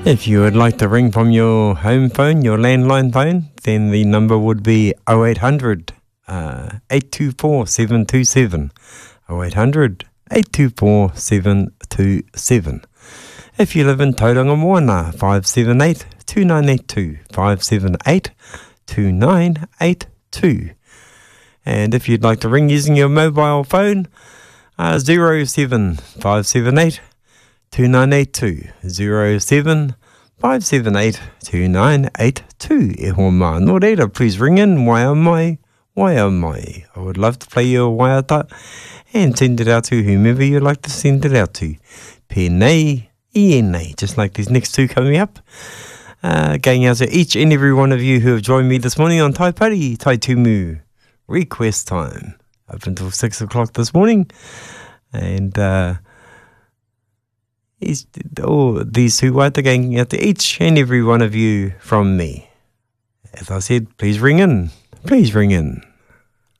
If you would like to ring from your home phone, your landline phone, then the number would be 0800 824 727. 0800 824 727. If you live in Tauranga Moana, 578 2982. 578 2982. And if you'd like to ring using your mobile phone, 07578 2982. 07578 2982. E hoa mā, nō reira, please ring in. Waia mai, waia mai. I would love to play your waiata and send it out to whomever you'd like to send it out to. Pēnei, ienei, just like these next two coming up. Going out to each and every one of you who have joined me this morning on Tai Pari, Tai Tumu request time. Up until 6 o'clock this morning. And these two waiata going out to each and every one of you from me. As I said, please ring in. Please ring in.